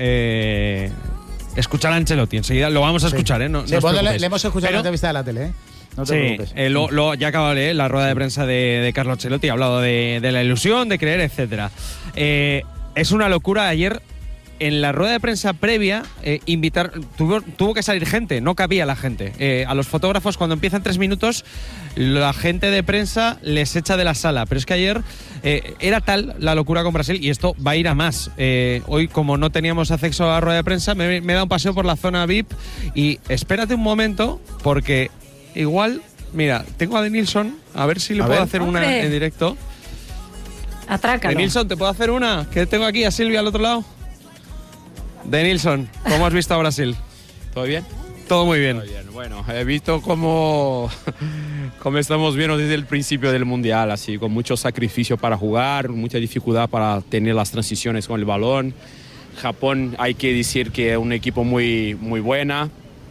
escuchar a Ancelotti. Enseguida lo vamos a escuchar, ¿eh? No le hemos escuchado la entrevista de la tele, ¿eh? No te preocupes. Ya acabo de leer la rueda de prensa de Carlo Ancelotti. Ha hablado de la ilusión, de creer, etcétera. Es una locura. Ayer, en la rueda de prensa previa, tuvo que salir gente, no cabía la gente. A los fotógrafos, cuando empiezan 3 minutos, la gente de prensa les echa de la sala. Pero es que ayer era tal la locura con Brasil, y esto va a ir a más. Hoy, como no teníamos acceso a la rueda de prensa, me he dado un paseo por la zona VIP y espérate un momento, porque igual, mira, tengo a Denilson, a ver si le puedo hacer una en directo. Atrácalo. Denilson, ¿te puedo hacer una? Que tengo aquí a Silvia al otro lado. Denilson, ¿cómo has visto a Brasil? ¿Todo bien? Todo muy bien. Todo bien. Bueno, he visto cómo estamos viendo desde el principio del Mundial, así, con mucho sacrificio para jugar, mucha dificultad para tener las transiciones con el balón. Japón, hay que decir que es un equipo muy, muy buena.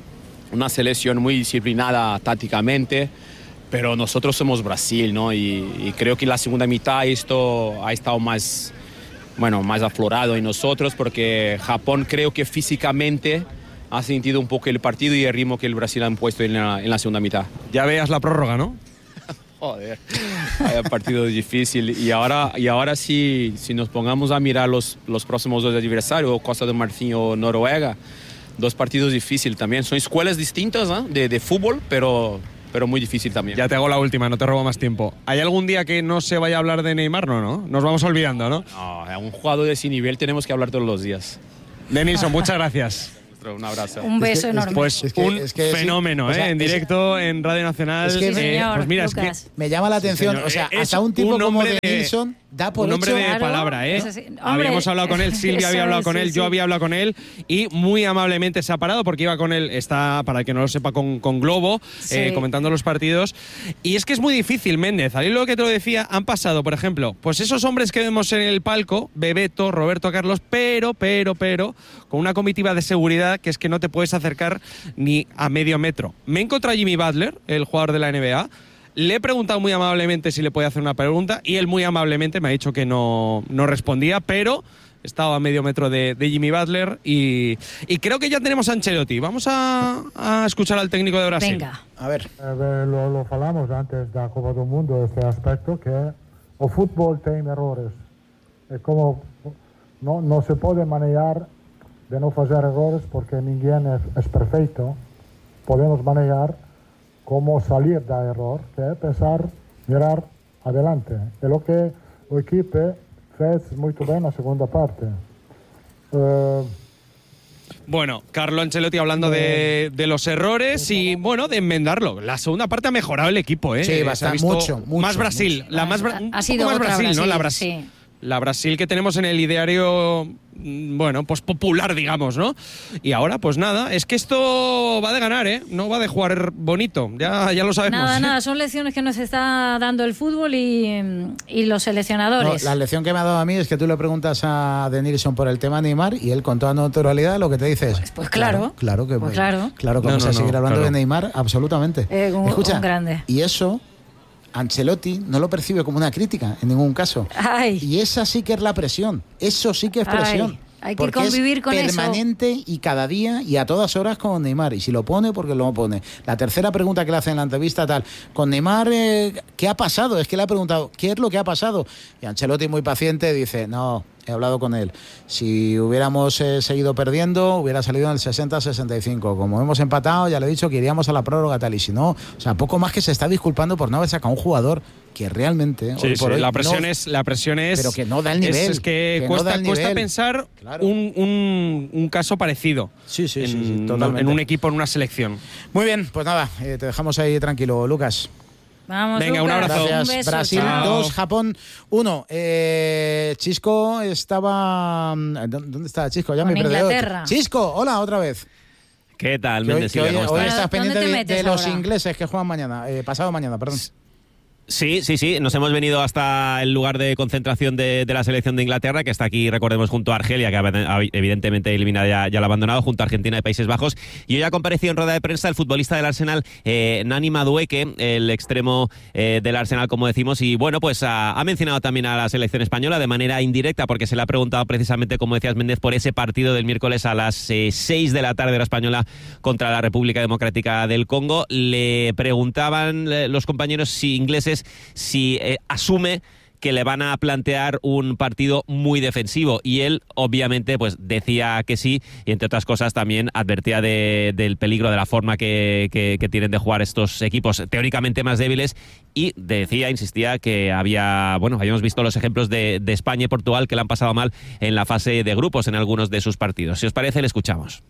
una selección muy disciplinada tácticamente, pero nosotros somos Brasil, ¿no? Y creo que en la segunda mitad esto ha estado más aflorado en nosotros, porque Japón creo que físicamente ha sentido un poco el partido y el ritmo que el Brasil han puesto en la segunda mitad. Ya veas la prórroga, ¿no? Joder, hay partido difícil. Y ahora si nos pongamos a mirar los próximos dos adversarios, Costa de Marfil o Noruega, dos partidos difíciles también. Son escuelas distintas, ¿no? de fútbol, pero muy difícil también. Ya te hago la última, no te robo más tiempo. ¿Hay algún día que no se vaya a hablar de Neymar? No. Nos vamos olvidando, ¿no? No, a un jugador de ese nivel tenemos que hablar todos los días. Denilson, muchas gracias. Un abrazo. Un beso enorme. Pues un fenómeno, sí. O sea, en directo en Radio Nacional. Es que señor, pues mira, Lucas. es que me llama la atención, señor. O sea, Es hasta un tipo un como hombre Denilson da por un hombre hecho. de Claro, palabra, ¿eh? eso sí. Hombre, habíamos hablado con él, Silvia había hablado con él, yo había hablado con él y muy amablemente se ha parado porque iba con él, está, para el que no lo sepa, con Globo, Sí. comentando los partidos. Y es que es muy difícil, Méndez. Al hilo que te lo decía, han pasado, por ejemplo, pues esos hombres que vemos en el palco, Bebeto, Roberto Carlos, pero, con una comitiva de seguridad que es que no te puedes acercar ni a medio metro. Me he encontrado a Jimmy Butler, el jugador de la NBA. Le he preguntado muy amablemente si le podía hacer una pregunta y él muy amablemente me ha dicho que no respondía, pero estaba a medio metro de Jimmy Butler y creo que ya tenemos a Ancelotti. Vamos a escuchar al técnico de Brasil. Venga. A ver. Lo falamos antes da Copa do Mundo, este aspecto, que o fútbol tiene errores. Es como no se puede manejar de no hacer errores porque ninguém es perfecto. Podemos manejar cómo salir del error, que es pensar, mirar adelante. Es lo que el equipo fez muy bien en la segunda parte. Bueno, Carlo Ancelotti hablando de los errores y, bueno, de enmendarlo. La segunda parte ha mejorado el equipo, ¿eh? Sí, Se ha visto mucho. Más Brasil. Mucho. La más Ha sido más otra Brasil, ¿no? La Brasil, Brasil. sí. La Brasil que tenemos en el ideario, bueno, pues popular, digamos, ¿no? Y ahora, pues nada, es que esto va de ganar, ¿eh? No va de jugar bonito, ya lo sabemos. Nada, son lecciones que nos está dando el fútbol y los seleccionadores. No, la lección que me ha dado a mí es que tú le preguntas a Denilson por el tema Neymar y él con toda naturalidad lo que te dice es... Pues claro. Claro que Pues claro. Claro que vamos a seguir hablando de Neymar, absolutamente. Escucha, un grande. Y eso... Ancelotti no lo percibe como una crítica en ningún caso. Ay. Y esa sí que es la presión. Eso sí que es presión. Hay que porque convivir es con permanente y cada día y a todas horas con Neymar. Y si lo pone, porque lo pone. La tercera pregunta que le hace en la entrevista tal, con Neymar, ¿qué ha pasado? Es que le ha preguntado, ¿qué es lo que ha pasado? Y Ancelotti muy paciente dice, no, he hablado con él. Si hubiéramos seguido perdiendo, hubiera salido en el 60-65. Como hemos empatado, ya le he dicho que iríamos a la prórroga tal. Y si no, o sea, poco más que se está disculpando por no haber sacado a un jugador que realmente sí, hoy por hoy la presión es pero que no da el nivel, es que cuesta pensar claro. un caso parecido en un equipo, en una selección. Muy bien, pues nada, te dejamos ahí tranquilo, Lucas. Vamos, venga, Lucas. un abrazo. Gracias. Un beso, Brasil chao. 2, Japón 1. Chisco estaba... ¿Dónde está Chisco? Ya con me he perdido. Inglaterra. Chisco, hola otra vez. ¿Qué tal, Méndez? Hoy ¿Cómo estás pendiente de los ahora? ingleses que juegan mañana, pasado mañana, perdón. Sí. Nos hemos venido hasta el lugar de concentración de la selección de Inglaterra, que está aquí, recordemos, junto a Argelia, que evidentemente eliminada ya lo ha abandonado, junto a Argentina y Países Bajos. Y hoy ha comparecido en rueda de prensa el futbolista del Arsenal, Nani Madueke, el extremo del Arsenal, como decimos. Y bueno, pues ha mencionado también a la selección española de manera indirecta, porque se le ha preguntado precisamente, como decías, Méndez, por ese partido del miércoles a las 6 de la tarde hora española contra la República Democrática del Congo. Le preguntaban los compañeros ingleses si asume que le van a plantear un partido muy defensivo, y él obviamente pues decía que sí, y entre otras cosas también advertía del peligro de la forma que tienen de jugar estos equipos teóricamente más débiles, y insistía que habíamos visto los ejemplos de España y Portugal que le han pasado mal en la fase de grupos en algunos de sus partidos. Si os parece, le escuchamos.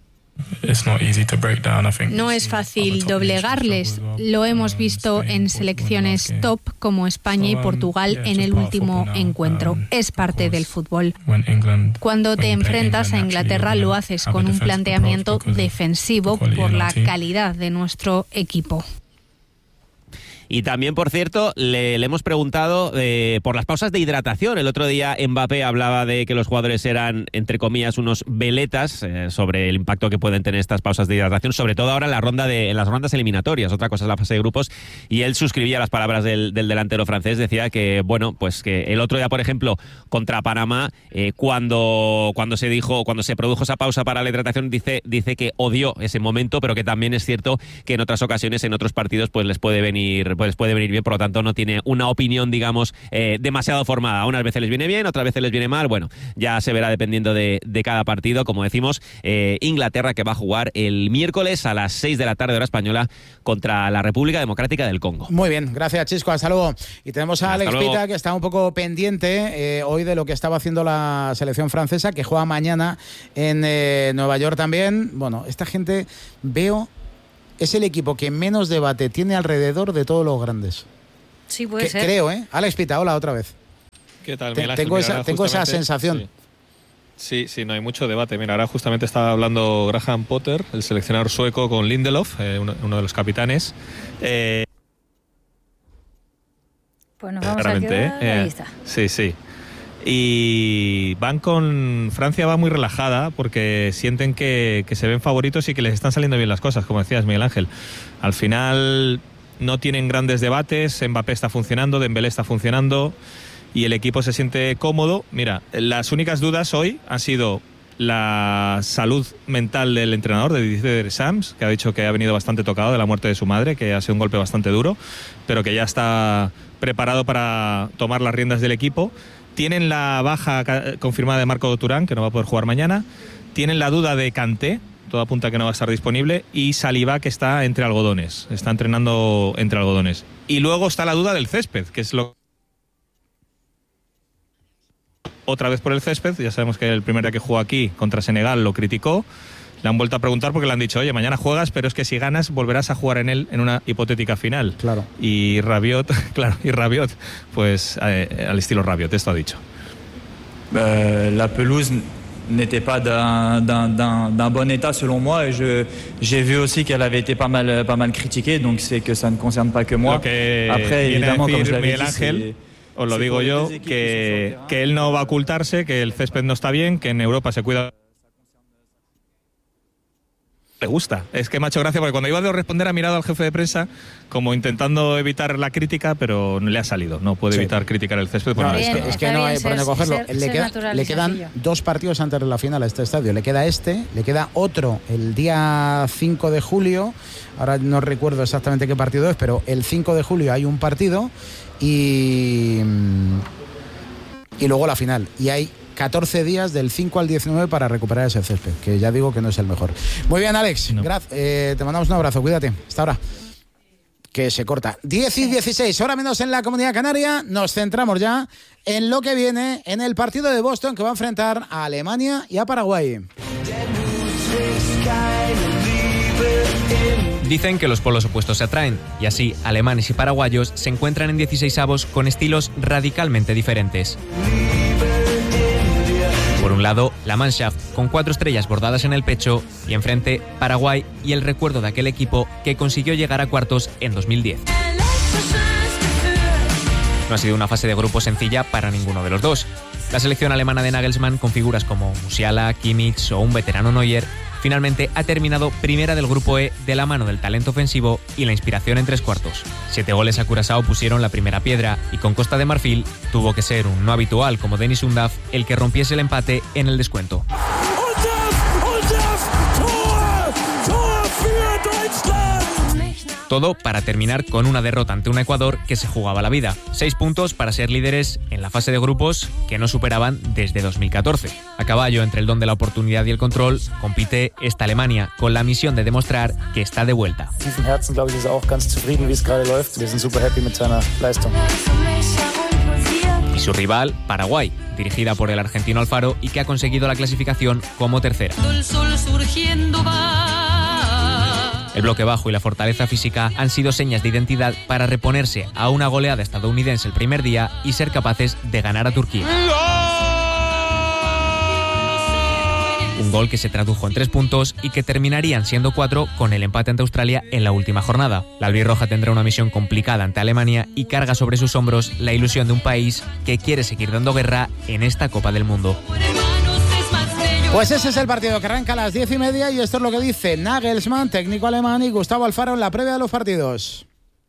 No es fácil doblegarles. Lo hemos visto en selecciones top como España y Portugal en el último encuentro. Es parte del fútbol. Cuando te enfrentas a Inglaterra lo haces con un planteamiento defensivo por la calidad de nuestro equipo. Y también, por cierto, le hemos preguntado por las pausas de hidratación. El otro día Mbappé hablaba de que los jugadores eran, entre comillas, unos veletas sobre el impacto que pueden tener estas pausas de hidratación, sobre todo ahora en las rondas eliminatorias. Otra cosa es la fase de grupos, y él suscribía las palabras del delantero francés. Decía que, bueno, pues que el otro día, por ejemplo, contra Panamá, cuando se produjo esa pausa para la hidratación, dice que odió ese momento, pero que también es cierto que en otras ocasiones, en otros partidos, pues les puede venir bien. Por lo tanto, no tiene una opinión, digamos, demasiado formada. Unas veces les viene bien, otras veces les viene mal. Bueno, ya se verá dependiendo de cada partido. Como decimos, Inglaterra, que va a jugar el miércoles a las 6 de la tarde hora española contra la República Democrática del Congo. Muy bien, gracias, Chisco, hasta luego. Y tenemos a Alex Pita, que está un poco pendiente hoy de lo que estaba haciendo la selección francesa, que juega mañana en Nueva York también. Bueno, esta gente, es el equipo que menos debate tiene alrededor de todos los grandes. Sí, puede ser. Creo, ¿eh? Alex Pita, hola otra vez. ¿Qué tal, Miguel Ángel? Tengo esa sensación. Sí, no hay mucho debate. Mira, ahora justamente estaba hablando Graham Potter, el seleccionador sueco, con Lindelof, uno de los capitanes. Pues nos vamos a quedar, ahí está. Sí. Y Francia va muy relajada porque sienten que se ven favoritos y que les están saliendo bien las cosas, como decías, Miguel Ángel. Al final no tienen grandes debates, Mbappé está funcionando, Dembélé está funcionando y el equipo se siente cómodo. Mira, las únicas dudas hoy han sido la salud mental del entrenador, de Didier Deschamps, que ha dicho que ha venido bastante tocado de la muerte de su madre, que ha sido un golpe bastante duro, pero que ya está preparado para tomar las riendas del equipo. Tienen la baja confirmada de Marco Turán, que no va a poder jugar mañana. Tienen la duda de Kanté, todo apunta que no va a estar disponible. Y Saliba, que está entre algodones. Está entrenando entre algodones. Y luego está la duda del césped, que es lo... Otra vez por el césped. Ya sabemos que el primer día que jugó aquí contra Senegal lo criticó. Le han vuelto a preguntar porque le han dicho, oye, mañana juegas, pero es que si ganas volverás a jugar en él en una hipotética final. Claro. Y Rabiot, pues al estilo Rabiot, esto ha dicho. La pelouse n'était pas d'un bon état selon moi, et j'ai vu aussi qu'elle avait été pas mal critiquée, donc c'est que ça ne concerne pas que moi. Après, évidemment, comme je l'avais dit, os lo digo yo, que él no va a ocultarse, que el césped no está bien, que en Europa se cuida. Le gusta. Es que me ha hecho gracia porque cuando iba a responder ha mirado al jefe de prensa como intentando evitar la crítica, pero no le ha salido. No puede evitar criticar el césped. Es que no hay por dónde cogerlo. Le quedan 2 partidos antes de la final a este estadio. Le queda le queda otro el día 5 de julio. Ahora no recuerdo exactamente qué partido es, pero el 5 de julio hay un partido y luego la final. Y hay 14 días del 5 al 19 para recuperar ese césped, que ya digo que no es el mejor. Muy bien, Alex, te mandamos un abrazo, cuídate, hasta ahora. Que se corta. 10 y 16, hora menos en la Comunidad Canaria. Nos centramos ya en lo que viene en el partido de Boston, que va a enfrentar a Alemania y a Paraguay. Dicen que los polos opuestos se atraen, y así alemanes y paraguayos se encuentran en 16avos con estilos radicalmente diferentes. Por un lado, la Mannschaft, con 4 estrellas bordadas en el pecho, y enfrente, Paraguay y el recuerdo de aquel equipo que consiguió llegar a cuartos en 2010. No ha sido una fase de grupo sencilla para ninguno de los dos. La selección alemana de Nagelsmann, con figuras como Musiala, Kimmich o un veterano Neuer, finalmente ha terminado primera del grupo E de la mano del talento ofensivo y la inspiración en 3 cuartos. 7 goles a Curazao pusieron la primera piedra, y con Costa de Marfil tuvo que ser un no habitual como Dennis Undav el que rompiese el empate en el descuento. Todo para terminar con una derrota ante un Ecuador que se jugaba la vida. 6 puntos para ser líderes en la fase de grupos que no superaban desde 2014. A caballo entre el don de la oportunidad y el control, compite esta Alemania con la misión de demostrar que está de vuelta. Y su rival, Paraguay, dirigida por el argentino Alfaro y que ha conseguido la clasificación como tercera. El bloque bajo y la fortaleza física han sido señas de identidad para reponerse a una goleada estadounidense el primer día y ser capaces de ganar a Turquía. un gol que se tradujo en 3 puntos y que terminarían siendo 4 con el empate ante Australia en la última jornada. La albirroja tendrá una misión complicada ante Alemania y carga sobre sus hombros la ilusión de un país que quiere seguir dando guerra en esta Copa del Mundo. Pues ese es el partido que arranca a las 10:30 y esto es lo que dice Nagelsmann, técnico alemán, y Gustavo Alfaro en la previa de los partidos.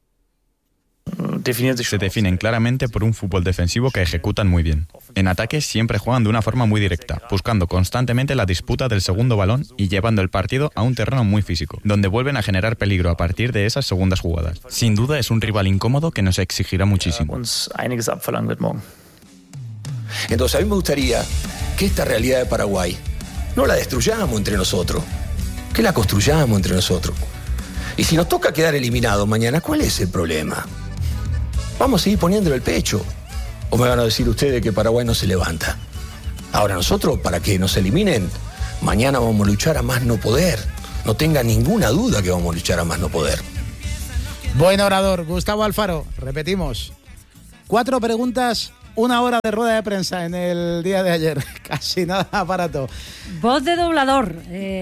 Se definen claramente por un fútbol defensivo que ejecutan muy bien. En ataque siempre juegan de una forma muy directa, buscando constantemente la disputa del segundo balón y llevando el partido a un terreno muy físico, donde vuelven a generar peligro a partir de esas segundas jugadas. Sin duda es un rival incómodo que nos exigirá muchísimo. Entonces a mí me gustaría que esta realidad de Paraguay no la destruyamos entre nosotros, que la construyamos entre nosotros. Y si nos toca quedar eliminados mañana, ¿cuál es el problema? Vamos a seguir poniéndole el pecho. ¿O me van a decir ustedes que Paraguay no se levanta? Ahora nosotros, para que nos eliminen, mañana vamos a luchar a más no poder. No tenga ninguna duda que vamos a luchar a más no poder. Buen orador, Gustavo Alfaro. Repetimos. 4 preguntas, 1 hora de rueda de prensa en el día de ayer. Casi nada aparato. Voz de doblador.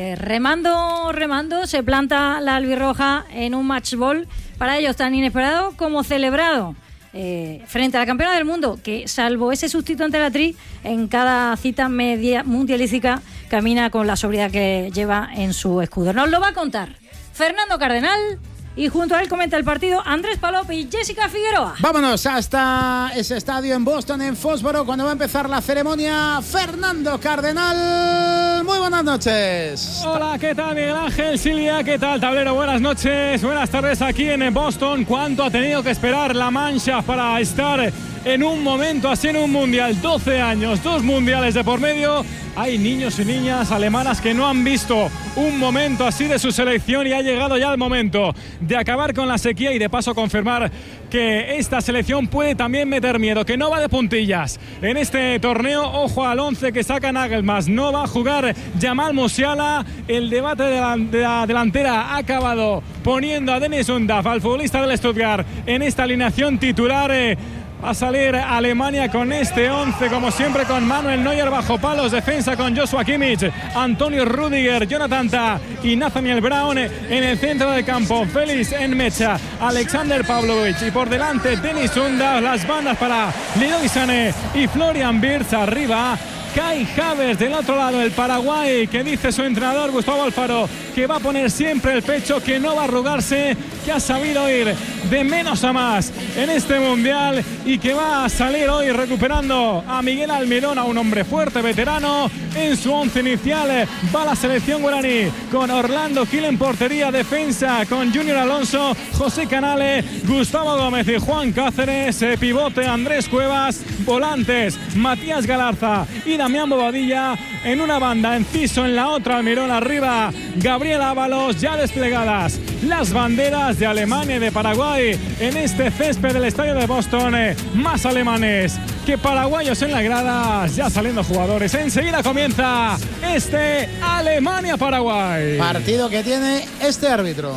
Remando, se planta la albirroja en un match ball para ellos tan inesperado como celebrado. Frente a la campeona del mundo, que salvo ese sustito ante la Tri, en cada cita media mundialística camina con la sobriedad que lleva en su escudo. Nos lo va a contar Fernando Cardenal. Y junto a él comenta el partido Andrés Palop y Jessica Figueroa. Vámonos hasta ese estadio en Boston, en Foxboro, cuando va a empezar la ceremonia. Fernando Cardenal, muy buenas noches. Hola, ¿qué tal Miguel Ángel? Silvia, ¿qué tal tablero? Buenas noches, buenas tardes aquí en Boston. ¿Cuánto ha tenido que esperar la Mannschaft para estar en un momento así en un mundial? 12 años, 2 mundiales de por medio. Hay niños y niñas alemanas que no han visto un momento así de su selección y ha llegado ya el momento de acabar con la sequía y de paso confirmar que esta selección puede también meter miedo, que no va de puntillas en este torneo. Ojo al 11 que saca Nagelsmann. No va a jugar Jamal Musiala. El debate de la delantera ha acabado poniendo a Dennis Undaff, al futbolista del Stuttgart, en esta alineación titular. Va a salir Alemania con este 11, como siempre, con Manuel Neuer bajo palos, defensa con Joshua Kimmich, Antonio Rüdiger, Jonathan Tah y Nathaniel Brown en el centro del campo, Félix Nmecha, Alexander Pavlovic y por delante Dennis Undaff, las bandas para Leroy Sané y Florian Wirtz arriba. Kai Havertz del otro lado, el Paraguay, que dice su entrenador Gustavo Alfaro que va a poner siempre el pecho, que no va a arrugarse, que ha sabido ir de menos a más en este mundial y que va a salir hoy recuperando a Miguel Almirón, a un hombre fuerte, veterano. En su 11 inicial va la selección guaraní con Orlando Gil en portería, defensa con Junior Alonso, José Canale, Gustavo Gómez y Juan Cáceres, pivote Andrés Cuevas, volantes Matías Galarza y Damián Bobadilla, en una banda Enciso, en la otra Almirón, arriba Gabriel Ábalos. Ya desplegadas las banderas de Alemania y de Paraguay en este césped del estadio de Boston. Más alemanes que paraguayos en la grada, ya saliendo jugadores. Enseguida comienza este Alemania-Paraguay. Partido que tiene este árbitro.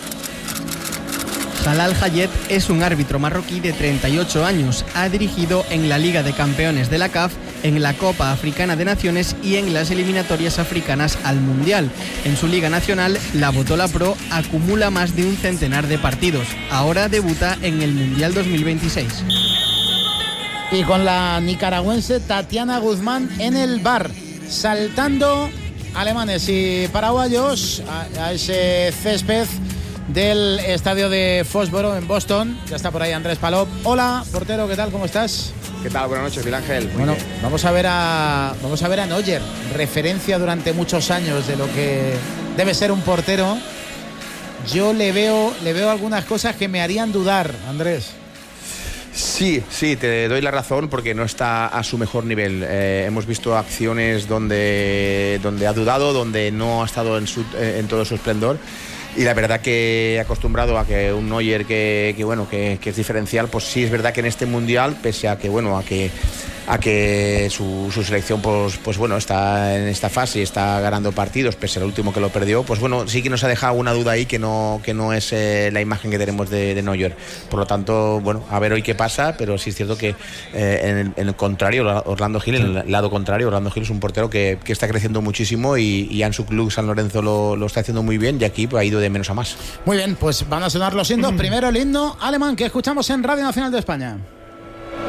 Jalal Hayet es un árbitro marroquí de 38 años. Ha dirigido en la Liga de Campeones de la CAF, en la Copa Africana de Naciones y en las eliminatorias africanas al Mundial. En su Liga Nacional, la Botola Pro acumula más de un centenar de partidos. Ahora debuta en el Mundial 2026. Y con la nicaragüense Tatiana Guzmán en el bar, saltando alemanes y paraguayos a ese césped del estadio de Foxboro en Boston. Ya está por ahí Andrés Palop. Hola, portero, ¿qué tal? ¿Cómo estás? ¿Qué tal? Buenas noches, Miguel Ángel. Bueno, vamos a ver a Neuer, referencia durante muchos años de lo que debe ser un portero. Yo le veo algunas cosas que me harían dudar, Andrés. Sí, te doy la razón porque no está a su mejor nivel. Hemos visto acciones donde ha dudado, donde no ha estado en todo su esplendor. Y la verdad que acostumbrado a que un Neuer que es diferencial, pues sí es verdad que en este mundial, pese a que que su selección pues bueno, está en esta fase y está ganando partidos, pese al último que lo perdió. Pues bueno, sí que nos ha dejado una duda ahí que no es la imagen que tenemos de Neuer. Por lo tanto, bueno, a ver hoy qué pasa, pero sí es cierto que en el contrario, Orlando Gil, en el lado contrario, Orlando Gil es un portero que está creciendo muchísimo y ya en su club San Lorenzo lo está haciendo muy bien, y aquí pues, ha ido de menos a más. Muy bien, pues van a sonar los himnos. Primero el himno alemán que escuchamos en Radio Nacional de España.